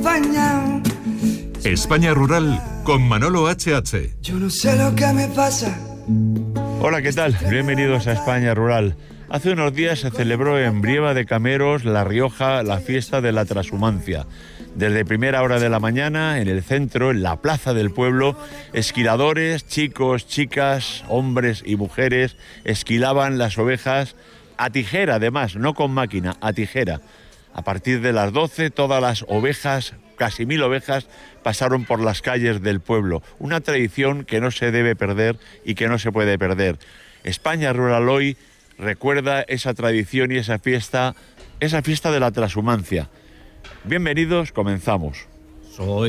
acompañado. España Rural con Manolo HH. Yo no sé lo que me pasa. Hola, ¿qué tal? Bienvenidos a España Rural. Hace unos días se celebró en Brieva de Cameros, La Rioja, la fiesta de la Trashumancia. Desde primera hora de la mañana, en el centro, en la plaza del pueblo, esquiladores, chicos, chicas, hombres y mujeres esquilaban las ovejas a tijera, además, no con máquina, a tijera. A partir de las 12, todas las ovejas, casi 1000 ovejas, pasaron por las calles del pueblo. Una tradición que no se debe perder y que no se puede perder. España Rural hoy recuerda esa tradición y esa fiesta de la Trashumancia. Bienvenidos, comenzamos.